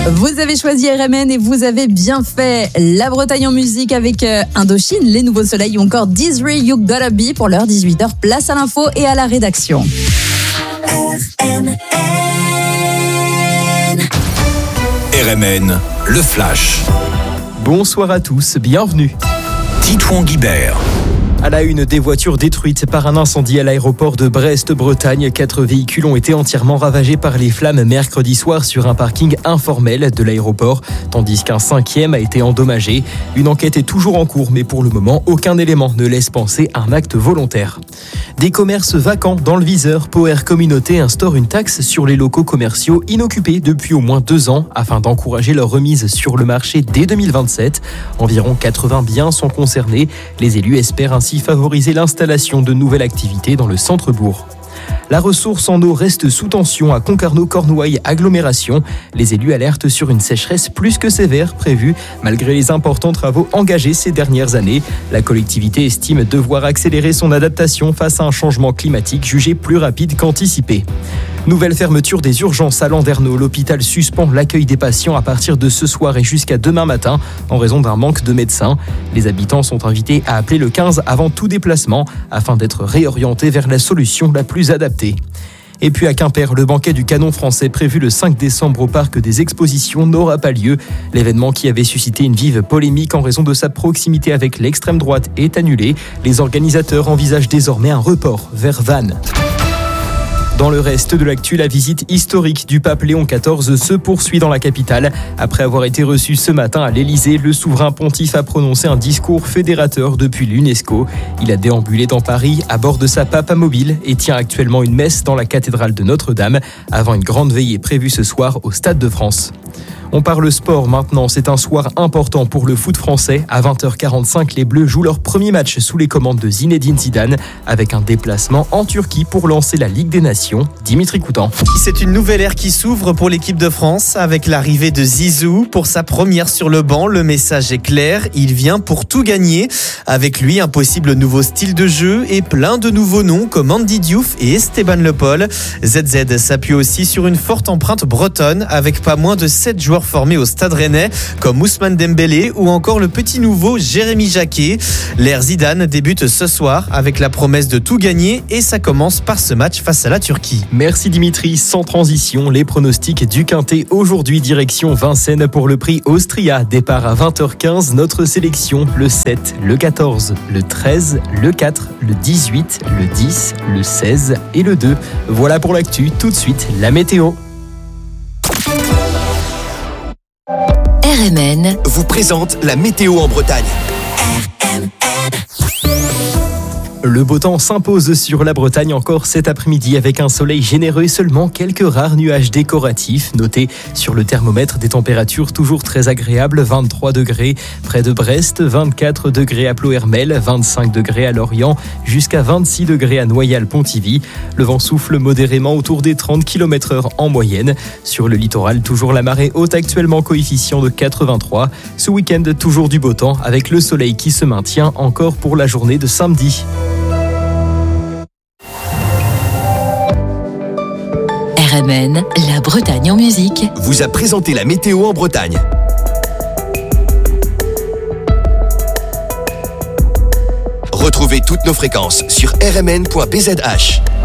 Vous avez choisi RMN et vous avez bien fait. La Bretagne en musique avec Indochine, Les Nouveaux Soleils ou encore Dizzy You Gotta Be pour l'heure 18h. Place à l'info et à la rédaction. RMN, le Flash. Bonsoir à tous, bienvenue. Titouan Guibert. À la une, des voitures détruites par un incendie à l'aéroport de Brest-Bretagne. 4 véhicules ont été entièrement ravagés par les flammes mercredi soir sur un parking informel de l'aéroport, tandis qu'un 5e a été endommagé. Une enquête est toujours en cours, mais pour le moment, aucun élément ne laisse penser à un acte volontaire. Des commerces vacants dans le viseur. Power Communauté instaure une taxe sur les locaux commerciaux inoccupés depuis au moins 2 ans afin d'encourager leur remise sur le marché dès 2027. Environ 80 biens sont concernés. Les élus espèrent ainsi favoriser l'installation de nouvelles activités dans le centre-bourg. La ressource en eau reste sous tension à Concarneau-Cornouailles agglomération. Les élus alertent sur une sécheresse plus que sévère prévue malgré les importants travaux engagés ces dernières années. La collectivité estime devoir accélérer son adaptation face à un changement climatique jugé plus rapide qu'anticipé. Nouvelle fermeture des urgences à Landerneau. L'hôpital suspend l'accueil des patients à partir de ce soir et jusqu'à demain matin en raison d'un manque de médecins. Les habitants sont invités à appeler le 15 avant tout déplacement afin d'être réorientés vers la solution la plus adaptée. Et puis à Quimper, le banquet du canon français prévu le 5 décembre au parc des expositions n'aura pas lieu. L'événement qui avait suscité une vive polémique en raison de sa proximité avec l'extrême droite est annulé. Les organisateurs envisagent désormais un report vers Vannes. Dans le reste de l'actu, la visite historique du pape Léon XIV se poursuit dans la capitale. Après avoir été reçu ce matin à l'Elysée, le souverain pontife a prononcé un discours fédérateur depuis l'UNESCO. Il a déambulé dans Paris à bord de sa Papa Mobile et tient actuellement une messe dans la cathédrale de Notre-Dame avant une grande veillée prévue ce soir au Stade de France. On parle sport maintenant, c'est un soir important pour le foot français. À 20h45, les Bleus jouent leur premier match sous les commandes de Zinedine Zidane avec un déplacement en Turquie pour lancer la Ligue des Nations. Dimitri Coutan. C'est une nouvelle ère qui s'ouvre pour l'équipe de France avec l'arrivée de Zizou. Pour sa première sur le banc, le message est clair, il vient pour tout gagner. Avec lui, un possible nouveau style de jeu et plein de nouveaux noms comme Andy Diouf et Esteban Le Paul. ZZ s'appuie aussi sur une forte empreinte bretonne avec pas moins de 7 joueurs formés au Stade Rennais comme Ousmane Dembélé ou encore le petit nouveau Jérémy Jacquet. L'ère Zidane débute ce soir avec la promesse de tout gagner et ça commence par ce match face à la Turquie. Merci Dimitri, sans transition, les pronostics du Quintet aujourd'hui direction Vincennes pour le prix Austria. Départ à 20h15, notre sélection le 7, le 14, le 13, le 4, le 18, le 10, le 16 et le 2. Voilà pour l'actu, tout de suite la météo. RMN vous présente la météo en Bretagne. Le beau temps s'impose sur la Bretagne encore cet après-midi avec un soleil généreux et seulement quelques rares nuages décoratifs. Notez sur le thermomètre des températures toujours très agréables, 23 degrés près de Brest, 24 degrés à Ploërmel, 25 degrés à Lorient, jusqu'à 26 degrés à Noyal-Pontivy. Le vent souffle modérément autour des 30 km/h en moyenne. Sur le littoral, toujours la marée haute actuellement coefficient de 83. Ce week-end, toujours du beau temps avec le soleil qui se maintient encore pour la journée de samedi. RMN, la Bretagne en musique, vous a présenté la météo en Bretagne. Retrouvez toutes nos fréquences sur rmn.bzh.